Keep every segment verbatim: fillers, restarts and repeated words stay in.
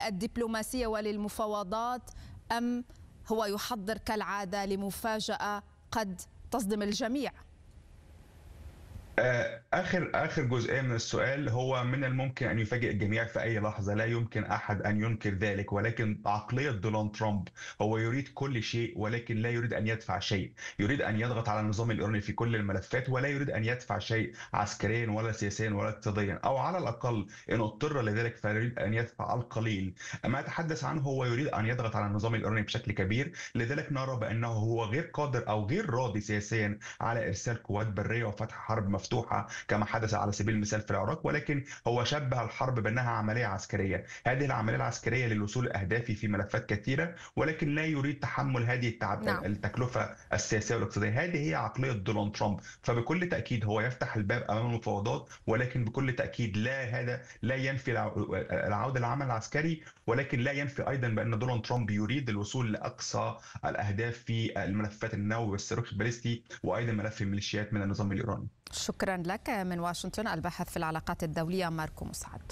للدبلوماسية وللمفاوضات، أم هو يحضر كالعادة لمفاجأة قد تصدم الجميع؟ آخر آخر جزئية من السؤال، هو من الممكن أن يفاجئ الجميع في أي لحظة، لا يمكن أحد أن ينكر ذلك، ولكن عقلية دونالد ترامب هو يريد كل شيء ولكن لا يريد أن يدفع شيء. يريد أن يضغط على النظام الإيراني في كل الملفات ولا يريد أن يدفع شيء عسكريا ولا سياسيا ولا اقتصاديا، أو على الأقل إن اضطر لذلك فيريد أن يدفع القليل. ما أتحدث عنه هو يريد أن يضغط على النظام الإيراني بشكل كبير، لذلك نرى بأنه هو غير قادر أو غير راضي سياسيا على إرسال قوات برية وفتح حرب مفتوحة كما حدث على سبيل المثال في العراق، ولكن هو شبه الحرب بأنها عملية عسكرية. هذه العملية العسكرية للوصول لأهدافه في ملفات كثيرة، ولكن لا يريد تحمل هذه التعب... نعم. التكلفة السياسية والاقتصادية. هذه هي عقلية دونالد ترامب. فبكل تأكيد هو يفتح الباب أمام المفاوضات، ولكن بكل تأكيد لا هذا لا ينفي العودة للعمل العسكري، ولكن لا ينفي أيضا بأن دونالد ترامب يريد الوصول لأقصى الأهداف في الملفات النووي والصاروخ الباليستي، وأيضا ملف الميليشيات من النظام الإيراني. شكرا لك من واشنطن الباحث في العلاقات الدولية ماركو مسعد.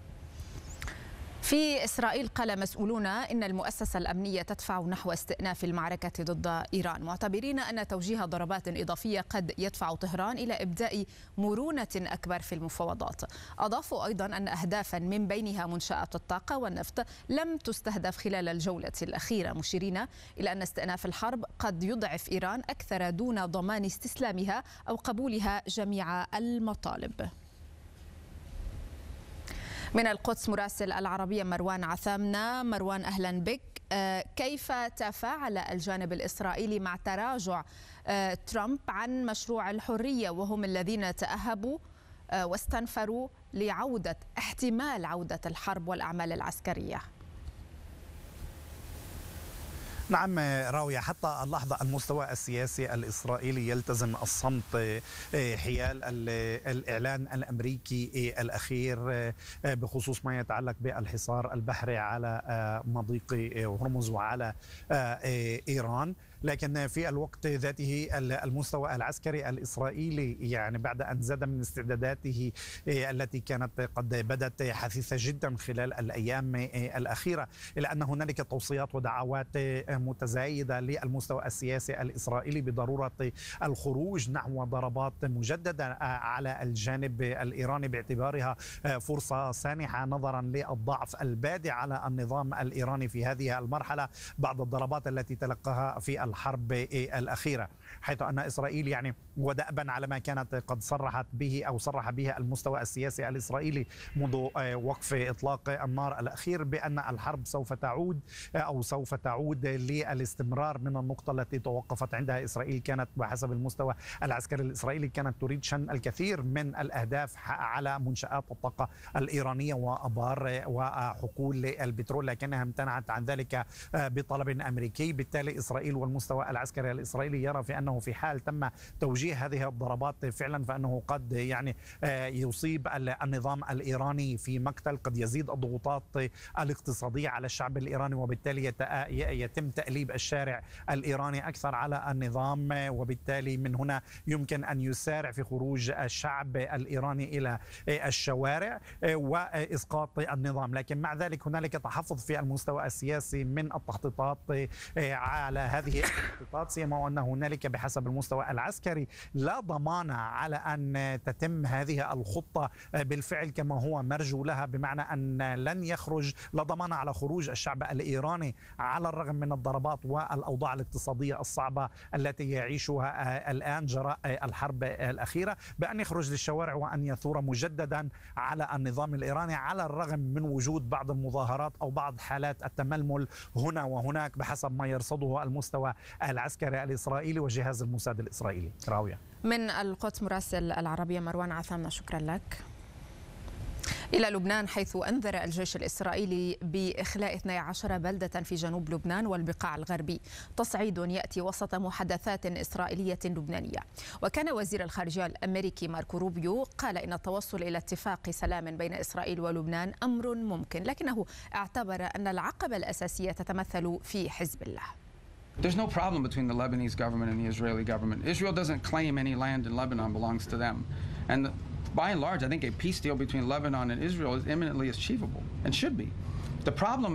في إسرائيل قال مسؤولون إن المؤسسة الأمنية تدفع نحو استئناف المعركة ضد إيران، معتبرين أن توجيه ضربات إضافية قد يدفع طهران إلى إبداء مرونة أكبر في المفاوضات. أضافوا أيضا أن أهدافا من بينها منشآت الطاقة والنفط لم تستهدف خلال الجولة الأخيرة، مشيرين إلى أن استئناف الحرب قد يضعف إيران أكثر دون ضمان استسلامها أو قبولها جميع المطالب. من القدس مراسل العربية مروان عثامنة. مروان أهلا بك. كيف تفاعل الجانب الإسرائيلي مع تراجع ترامب عن مشروع الحرية، وهم الذين تأهبوا واستنفروا لعودة احتمال عودة الحرب والأعمال العسكرية؟ نعم راوية، حتى اللحظة المستوى السياسي الإسرائيلي يلتزم الصمت حيال الإعلان الأمريكي الأخير بخصوص ما يتعلق بالحصار البحري على مضيق هرمز وعلى إيران. لكن في الوقت ذاته المستوى العسكري الإسرائيلي يعني بعد أن زاد من استعداداته التي كانت قد بدت حثيثة جدا خلال الأيام الأخيرة، إلى أن هنالك توصيات ودعوات متزايدة للمستوى السياسي الإسرائيلي بضرورة الخروج نحو ضربات مجددة على الجانب الإيراني باعتبارها فرصة سانحة نظرا للضعف البادئ على النظام الإيراني في هذه المرحلة بعد الضربات التي تلقاها في الحرب الأخيرة، حيث أن إسرائيل يعني ودأبا على ما كانت قد صرحت به أو صرح به المستوى السياسي الإسرائيلي منذ وقف إطلاق النار الأخير بأن الحرب سوف تعود أو سوف تعود للاستمرار من النقطة التي توقفت عندها إسرائيل. كانت بحسب المستوى العسكري الإسرائيلي كانت تريد شن الكثير من الأهداف على منشآت الطاقة الإيرانية وأبار وحقول البترول، لكنها امتنعت عن ذلك بطلب أمريكي. بالتالي إسرائيل والمستوى العسكري الإسرائيلي يرى في أنه في حال تم توجيه هذه الضربات فعلا فإنه قد يعني يصيب النظام الإيراني في مقتل، قد يزيد الضغوطات الاقتصادية على الشعب الإيراني، وبالتالي يتم تأليب الشارع الإيراني أكثر على النظام، وبالتالي من هنا يمكن أن يسارع في خروج الشعب الإيراني إلى الشوارع وإسقاط النظام. لكن مع ذلك هنالك تحفظ في المستوى السياسي من التخطيطات على هذه التخطيطات، سيما وأن هنالك بحسب المستوى العسكري لا ضمان على أن تتم هذه الخطة بالفعل كما هو مرجو لها، بمعنى أن لن يخرج، لا ضمان على خروج الشعب الإيراني على الرغم من الضربات والأوضاع الاقتصادية الصعبة التي يعيشها الآن جراء الحرب الأخيرة، بأن يخرج للشوارع وأن يثور مجددا على النظام الإيراني، على الرغم من وجود بعض المظاهرات أو بعض حالات التململ هنا وهناك بحسب ما يرصده المستوى العسكري الإسرائيلي وجهاز الموساد الإسرائيلي. راوية من القدس مراسل العربية مروان عثامنة، شكرا لك. إلى لبنان، حيث أنذر الجيش الإسرائيلي بإخلاء اثنتي عشرة بلدة في جنوب لبنان والبقاع الغربي، تصعيد يأتي وسط محادثات إسرائيلية لبنانية. وكان وزير الخارجية الأمريكي ماركو روبيو قال إن التوصل إلى اتفاق سلام بين إسرائيل ولبنان أمر ممكن، لكنه اعتبر أن العقبة الأساسية تتمثل في حزب الله. There's no problem between the Lebanese government and the Israeli government. Israel doesn't claim any land in Lebanon belongs to them. And by and large, I think a peace deal between Lebanon and Israel is imminently achievable and should be. The problem